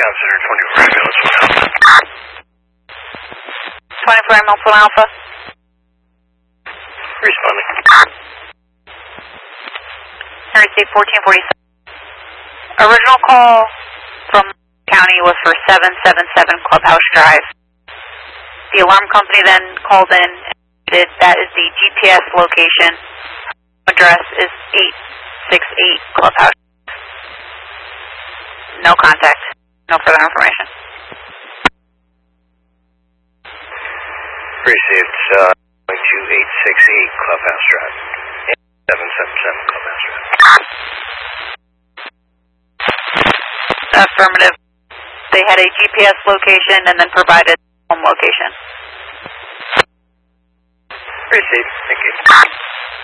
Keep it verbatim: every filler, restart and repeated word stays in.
Town Center, twenty-four ambulance one Alpha. twenty-four ambulance one Alpha. Responding. Henry State fourteen forty-seven. Original call from county was for seven seven seven Clubhouse Drive. The alarm company then called in and stated that is the G P S location. Address is eight six eight Clubhouse. No contact. No further information. Received, uh, going to eight six eight Clubhouse Drive. seven seven seven Clubhouse Drive. Affirmative. They had a G P S location and then provided home location. Received, thank you.